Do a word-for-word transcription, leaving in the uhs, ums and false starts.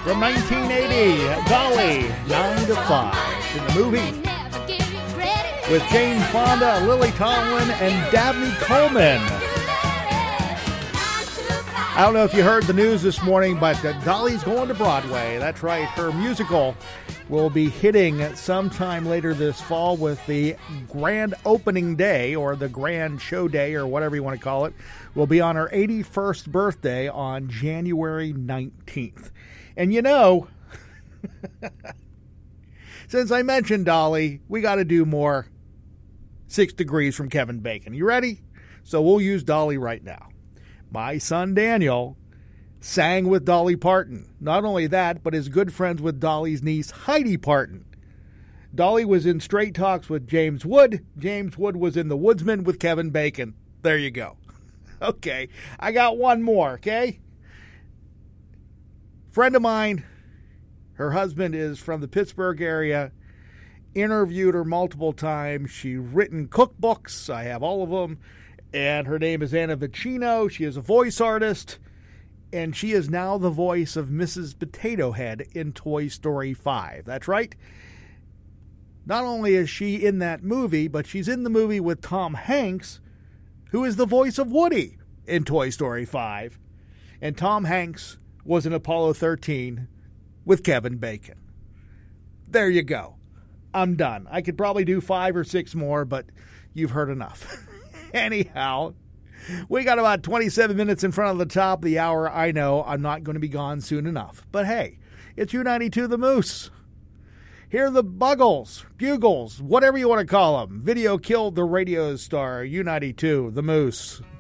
From nineteen eighty, Dolly, nine to five, in the movie with Jane Fonda, Lily Tomlin, and Dabney Coleman. I don't know if you heard the news this morning, but uh, Dolly's going to Broadway. That's right. Her musical will be hitting sometime later this fall with the grand opening day, or the grand show day, or whatever you want to call it, will be on her eighty-first birthday on January nineteenth. And you know, since I mentioned Dolly, we got to do more Six Degrees from Kevin Bacon. You ready? So we'll use Dolly right now. My son Daniel sang with Dolly Parton. Not only that, but is good friends with Dolly's niece Heidi Parton. Dolly was in Straight Talks with James Wood. James Wood was in The Woodsman with Kevin Bacon. There you go. Okay, I got one more, okay? Friend of mine, her husband is from the Pittsburgh area. Interviewed her multiple times. She's written cookbooks. I have all of them. And her name is Anna Vicino. She is a voice artist. And she is now the voice of Missus Potato Head in Toy Story five. That's right. Not only is she in that movie, but she's in the movie with Tom Hanks, who is the voice of Woody in Toy Story five. And Tom Hanks was in Apollo thirteen with Kevin Bacon. There you go. I'm done. I could probably do five or six more, but you've heard enough. Anyhow, we got about twenty-seven minutes in front of the top of the hour. I know I'm not going to be gone soon enough. But hey, it's U ninety-two The Moose. Here are the Buggles, Bugles, whatever you want to call them. Video killed the radio star, U ninety-two The Moose.